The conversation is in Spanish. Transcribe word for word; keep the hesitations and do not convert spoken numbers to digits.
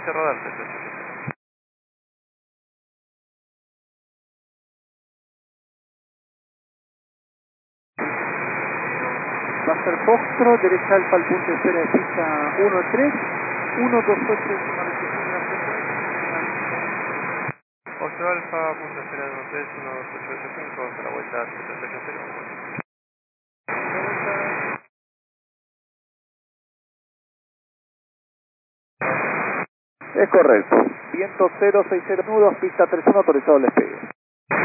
permite rodar tres ocho siete. Va a ser Foxtrot, derecha alfa al punto de espera de pista uno tres, uno dos ocho es una recepción de la frecuencia. Foxtrot Alfa, punto espera uno tres uno dos ocho ocho cinco, hasta la vuelta setenta y ocho cero. Es correcto. Viento cero seis cero nudos, pista tres uno, autorizado el despegue.